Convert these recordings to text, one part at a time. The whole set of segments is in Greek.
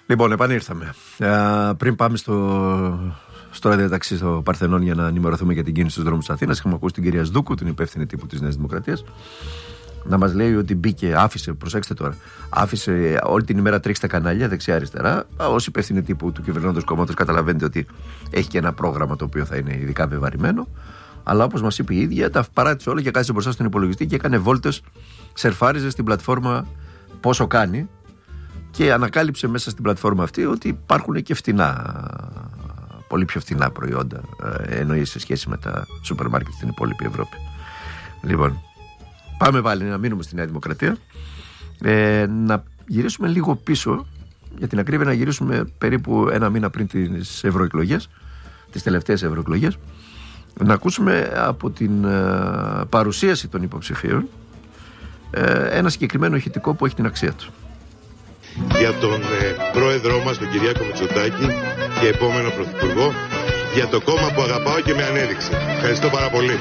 Λοιπόν, επανήρθαμε. Πριν πάμε στο ραδιοταξί στο Παρθενών για να ενημερωθούμε για την κίνηση στους δρόμους της Αθήνας, έχουμε ακούσει την κυρία Σδούκου, την υπεύθυνη τύπου της Νέας Δημοκρατίας, να μας λέει ότι προσέξτε τώρα, άφησε όλη την ημέρα τρίξει τα κανάλια δεξιά-αριστερά. Ως υπεύθυνη τύπου του κυβερνώντος κόμματος, καταλαβαίνετε ότι έχει και ένα πρόγραμμα το οποίο θα είναι ειδικά βεβαρημένο. Αλλά όπως μας είπε η ίδια, τα παράτησε όλα και κάθισε μπροστά στον υπολογιστή και έκανε βόλτες, σερφάριζε στην πλατφόρμα πόσο κάνει και ανακάλυψε μέσα στην πλατφόρμα αυτή ότι υπάρχουν και πολύ πιο φτηνά προϊόντα, εννοεί σε σχέση με τα σούπερ μάρκετ στην υπόλοιπη Ευρώπη. Λοιπόν, πάμε πάλι να μείνουμε στη Νέα Δημοκρατία, να γυρίσουμε λίγο πίσω, για την ακρίβεια να γυρίσουμε περίπου ένα μήνα πριν τις ευρωεκλογές, τις τελευταίες ευρωεκλογές, να ακούσουμε από την παρουσίαση των υποψηφίων ένα συγκεκριμένο ηχητικό που έχει την αξία του. Για τον πρόεδρό μας, τον Κυριάκο Μητσοτάκη, και επόμενο πρωθυπουργό, για το κόμμα που αγαπάω και με ανέδειξε. Ευχαριστώ πάρα πολύ.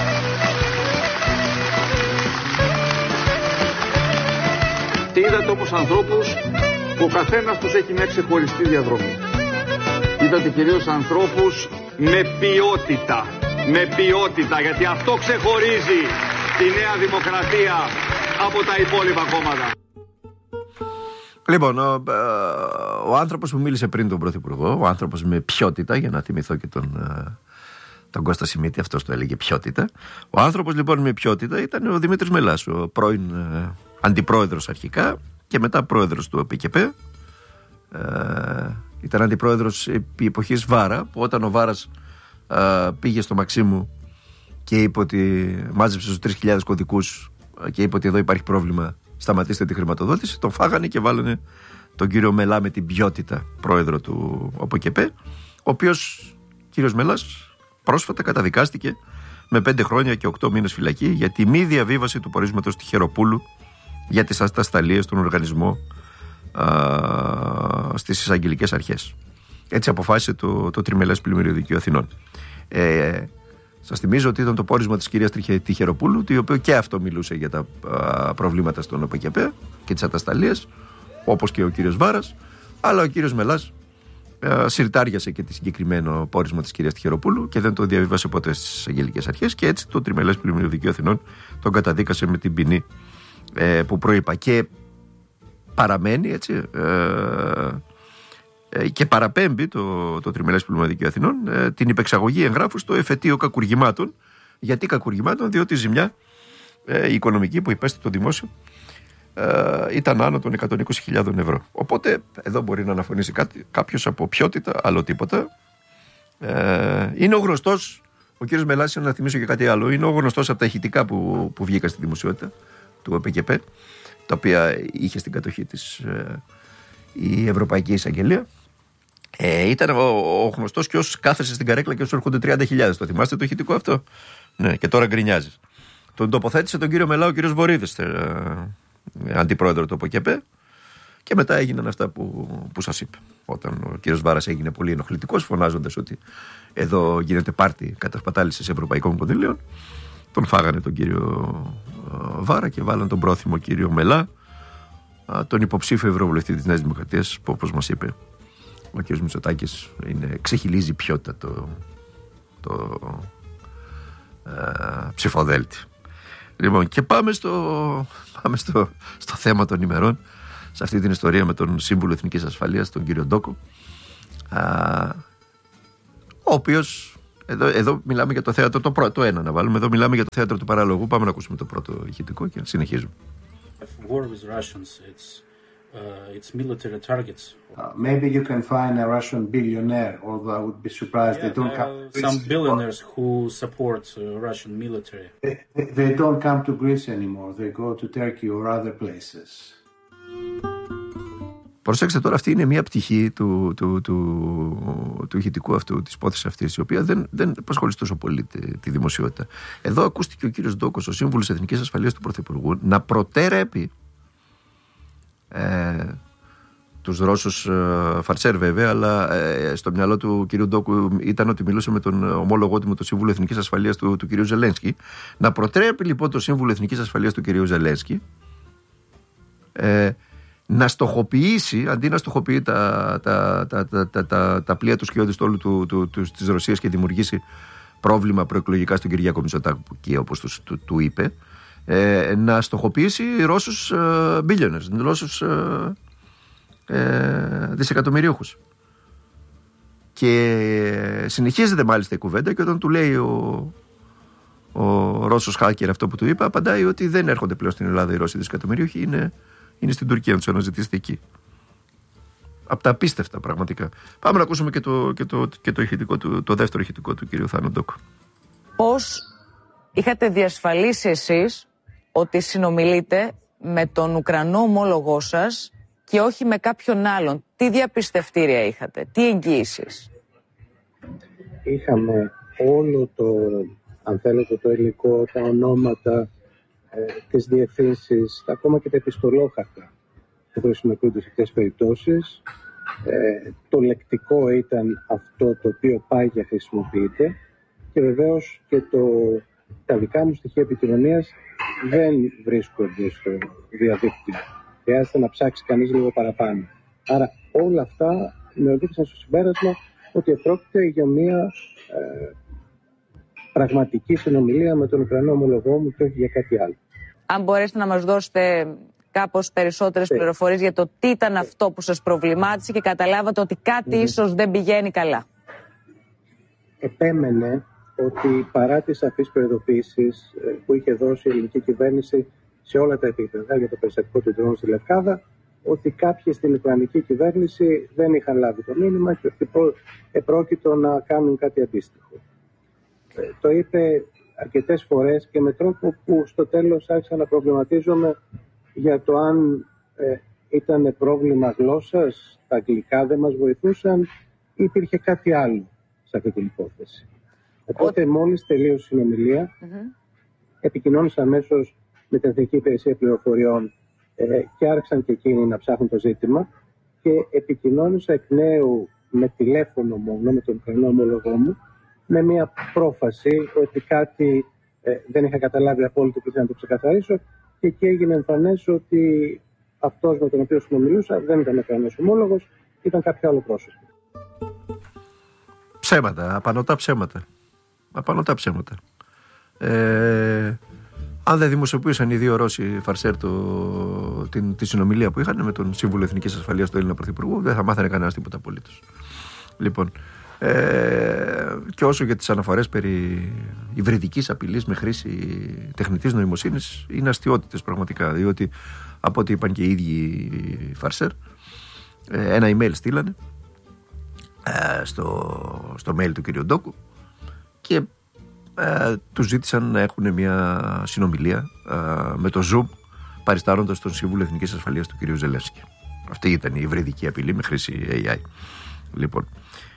Είδατε όμως ανθρώπους που ο καθένας τους έχει μια ξεχωριστή διαδρομή. Είδατε κυρίως ανθρώπους με ποιότητα. Με ποιότητα, γιατί αυτό ξεχωρίζει τη Νέα Δημοκρατία από τα υπόλοιπα κόμματα. Λοιπόν, ο άνθρωπος που μίλησε πριν τον Πρωθυπουργό, ο άνθρωπος με ποιότητα, για να θυμηθώ και τον Κώστα Σιμίτη, αυτός το έλεγε ποιότητα. Ο άνθρωπος λοιπόν με ποιότητα ήταν ο Δημήτρης Μελάς, ο πρώην αντιπρόεδρος αρχικά και μετά πρόεδρος του ΟΠΚΠ. Ήταν αντιπρόεδρος επί εποχής Βάρα, που όταν ο Βάρας πήγε στο Μαξίμου και είπε ότι μάζεψε στους 3.000 κωδικούς και είπε ότι εδώ υπάρχει πρόβλημα, σταματήστε τη χρηματοδότηση, τον φάγανε και βάλανε τον κύριο Μελά με την ποιότητα πρόεδρο του ΟΠΚΠ, ο οποίος κύριος Μελάς πρόσφατα καταδικάστηκε με 5 χρόνια και 8 μήνες φυλακή για τη μη διαβίβαση του πορίσματος Τυχεροπούλου για τις ατασταλίες στον οργανισμό στις εισαγγελικές αρχές. Έτσι αποφάσισε το Τριμελές Πλημμύριο Δικαίου Αθηνών. Σας θυμίζω ότι ήταν το πόρισμα της κυρίας Τυχεροπούλου, το οποίο και αυτό μιλούσε για τα προβλήματα στον ΟΠΚΠ και τις ατασταλίες, όπως και ο κύριος Βάρας, αλλά ο κύριος Μελάς συρτάριασε και το συγκεκριμένο πόρισμα της κυρίας Τυχεροπούλου και δεν το διαβίβασε ποτέ στις εισαγγελικές αρχές, και έτσι το Τριμελές Πλημμύριο Δικαίου Αθηνών τον καταδίκασε με την ποινή που προείπα, και παραμένει έτσι και παραπέμπει το Τριμελές Πλημμύριο Δικαίου Αθηνών την υπεξαγωγή εγγράφου στο εφετείο κακουργημάτων. Γιατί κακουργημάτων? Διότι η ζημιά η οικονομική που υπέστη το δημόσιο ήταν άνω των 120.000 ευρώ. Οπότε εδώ μπορεί να αναφωνήσει κάποιος από ποιότητα, άλλο τίποτα. Είναι ο γνωστός, ο κύριος Μελάς, να θυμίσω και κάτι άλλο, είναι ο γνωστός από τα ηχητικά που βγήκαν στη δημοσιότητα του ΟΠΚΠ, τα οποία είχε στην κατοχή της η Ευρωπαϊκή Εισαγγελία. Ήταν ο γνωστός και όσοι κάθεσαι στην καρέκλα και όσοι έρχονται 30.000. Το θυμάστε το ηχητικό αυτό? Ναι, και τώρα γκρινιάζεις. Τον τοποθέτησε τον κύριο Μελά ο κύριος Βορίδης, αντιπρόεδρο του ΟΠΚΠ, και μετά έγιναν αυτά που σας είπε. Όταν ο κύριος Βάρας έγινε πολύ ενοχλητικός, φωνάζοντας ότι εδώ γίνεται πάρτι κατασπατάλησης ευρωπαϊκών κονδυλίων, τον φάγανε τον κύριο Βάρα και βάλαν τον πρόθυμο κύριο Μελά, τον υποψήφιο ευρωβουλευτή της Νέας Δημοκρατίας, που όπως μας είπε ο κ. Μητσοτάκης ξεχυλίζει ποιότητα το ψηφοδέλτη. Λοιπόν, και πάμε στο θέμα των ημερών, σε αυτή την ιστορία με τον Σύμβουλο Εθνικής Ασφαλείας, τον κύριο Ντόκο, ο οποίος εδώ μιλάμε για το θέατρο το πρώτο, ένα να βάλουμε, εδώ μιλάμε για το θέατρο του παραλογού. Πάμε να ακούσουμε το πρώτο ηχητικό και συνεχίζουμε. War with Russians, it's military targets. Maybe you can find a Russian billionaire, although I would be surprised they don't come. Some billionaires who support Russian military. They don't come to Greece anymore. They go to Turkey or other places. Προσέξτε τώρα, αυτή είναι μια πτυχή του ηχητικού αυτού, της υπόθεσης αυτής, η οποία δεν απασχολεί τόσο πολύ τη δημοσιότητα. Εδώ ακούστηκε ο κύριος Ντόκος, ο σύμβουλος Εθνικής Ασφαλείας του Πρωθυπουργού, να προτέρεπει τους Ρώσους, φαρσέρ βέβαια, αλλά στο μυαλό του κυρίου Ντόκου ήταν ότι μιλούσε με τον ομόλογό του, με τον Σύμβουλο Εθνικής Ασφαλείας του κυρίου Ζελένσκι. Να προτρέπει λοιπόν το Σύμβουλο Εθνικής Ασφαλείας του κυρίου Ζελένσκι να στοχοποιήσει, αντί να στοχοποιεί τα πλοία του σκιώδη στόλου της Ρωσίας και δημιουργήσει πρόβλημα προεκλογικά στον Κυριάκο Μητσοτάκη, όπως του είπε, να στοχοποιήσει Ρώσους billionaires, Ρώσους δισεκατομμυριούχους. Και συνεχίζεται μάλιστα η κουβέντα, και όταν του λέει ο Ρώσος hacker αυτό που του είπε, απαντάει ότι δεν έρχονται πλέον στην Ελλάδα οι Ρώσοι δισεκατομμυριούχοι, είναι στην Τουρκία να τους αναζητήσετε εκεί. Από τα απίστευτα πραγματικά. Πάμε να ακούσουμε και το ηχητικό το δεύτερο ηχητικό του κ. Θάνο Ντόκο. Πώς είχατε διασφαλίσει εσείς ότι συνομιλείτε με τον Ουκρανό ομόλογό σας και όχι με κάποιον άλλον? Τι διαπιστευτήρια είχατε, τι εγγύησεις? Είχαμε όλο αν θέλετε, το υλικό, τα ονόματα, τις διευθύνσεις, ακόμα και τα επιστολόχαρτα που χρησιμοποιούνται σε αυτές τις περιπτώσεις. Το λεκτικό ήταν αυτό το οποίο πάγια χρησιμοποιείται, και βεβαίως και τα δικά μου στοιχεία επικοινωνίας δεν βρίσκονται στο διαδίκτυο. Χρειάζεται να ψάξει κανείς λίγο παραπάνω. Άρα όλα αυτά με οδήγησαν στο συμπέρασμα ότι πρόκειται για μια πραγματική συνομιλία με τον Ουκρανό ομολογό μου και όχι για κάτι άλλο. Αν μπορέσετε να μας δώσετε κάπως περισσότερες πληροφορίες για το τι ήταν αυτό που σας προβλημάτισε και καταλάβατε ότι κάτι ίσως δεν πηγαίνει καλά. Επέμενε ότι παρά τις σαφείς προειδοποίησεις που είχε δώσει η ελληνική κυβέρνηση σε όλα τα επίπεδα για το περιστατικό του ντρόουν στη Λευκάδα, ότι κάποιοι στην Ουκρανική κυβέρνηση δεν είχαν λάβει το μήνυμα και ότι επρόκειτο να κάνουν κάτι αντίστοιχο. Το είπε αρκετές φορές και με τρόπο που στο τέλος άρχισα να προβληματίζομαι για το αν ήταν πρόβλημα γλώσσας, τα αγγλικά δεν μας βοηθούσαν ή υπήρχε κάτι άλλο σε αυτή την υπόθεση. Οπότε μόλις τελείωσε η συνομιλία, επικοινώνησα αμέσως με την Εθνική Υπηρεσία Πληροφοριών και άρχισαν και εκείνοι να ψάχνουν το ζήτημα, και επικοινώνησα εκ νέου με τηλέφωνο μόνο με τον Ουκρανό ομολογό μου, με μια πρόφαση ότι κάτι δεν είχα καταλάβει απόλυτα και ήθελα να το ξεκαθαρίσω, και εκεί έγινε εμφανές ότι αυτός με τον οποίο συνομιλούσα δεν ήταν Ουκρανός ομόλογος, ήταν κάποιο άλλο πρόσωπο. Ψέματα, απανωτά ψέματα. Αν δεν δημοσιοποιούσαν οι δύο Ρώσοι φαρσέρ τη συνομιλία που είχαν με τον Σύμβουλο Εθνικής Ασφαλείας του Έλληνα Πρωθυπουργού, δεν θα μάθανε κανένας τίποτα απολύτως. Λοιπόν, και όσο για τις αναφορές περί υβριδικής απειλής με χρήση τεχνητής νοημοσύνης, είναι αστιότητες πραγματικά, διότι από ό,τι είπαν και οι ίδιοι φαρσέρ, ένα email στείλανε στο mail του κ. Ντόκου και τους ζήτησαν να έχουν μια συνομιλία με το Zoom, παριστάνοντας τον Σύμβουλο Εθνικής Ασφαλείας του κ. Ζελένσκι. Αυτή ήταν η υβριδική απειλή με χρήση AI. Λοιπόν,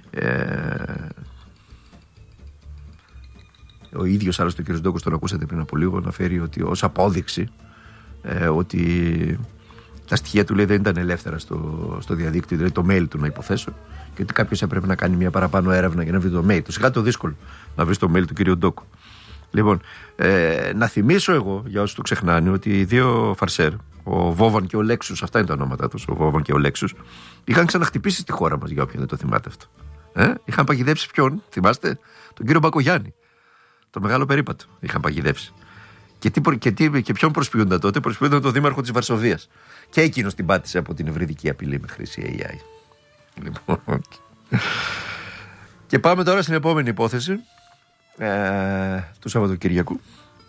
ο ίδιος άλλος ο κ. Ντόκος, τον ακούσατε πριν από λίγο, να φέρει ότι ως απόδειξη ότι τα στοιχεία του, λέει, δεν ήταν ελεύθερα στο διαδίκτυο, δηλαδή το mail του, να υποθέσω, και ότι κάποιος έπρεπε να κάνει μια παραπάνω έρευνα για να βρει το mail του. Σιγά το δύσκολο να βρει το mail του κ. Ντόκου. Λοιπόν, να θυμίσω εγώ, για όσους το ξεχνάνε, ότι οι δύο φαρσέρ, ο Βόβαν και ο Λέξους, αυτά είναι τα ονόματά τους, ο Βόβαν και ο Λέξους, είχαν ξαναχτυπήσει στη χώρα μας, για όποιον δεν το θυμάται αυτό. Είχαν παγιδεύσει ποιον, θυμάστε? Τον κύριο Μπακογιάννη, το μεγάλο περίπατο, είχαν παγιδεύσει. Και ποιον προσποιούνταν τότε? Προσποιούνταν τον δήμαρχο της Βαρσοβίας. Και εκείνος την πάτησε από την ευρυδική απειλή με χρήση AI. Λοιπόν, και πάμε τώρα στην επόμενη υπόθεση του Σαββατοκυριακού.